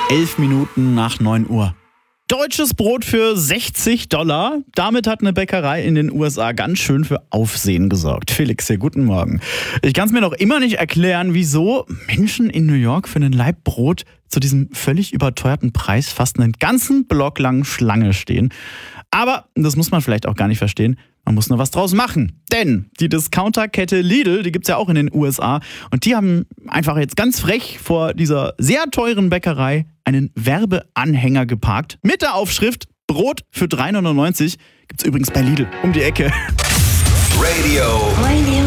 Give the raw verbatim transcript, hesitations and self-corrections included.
Elf Minuten nach neun Uhr. Deutsches Brot für sechzig Dollar. Damit hat eine Bäckerei in den U S A ganz schön für Aufsehen gesorgt. Felix hier, guten Morgen. Ich kann es mir noch immer nicht erklären, wieso Menschen in New York für einen Laib Brot zu diesem völlig überteuerten Preis fast einen ganzen Block lang Schlange stehen. Aber das muss man vielleicht auch gar nicht verstehen. Man muss nur was draus machen. Denn die Discounterkette Lidl, die gibt es ja auch in den U S A. Und die haben einfach jetzt ganz frech vor dieser sehr teuren Bäckerei einen Werbeanhänger geparkt. Mit der Aufschrift Brot für drei neunundneunzig. Gibt es übrigens bei Lidl um die Ecke. Radio. Radio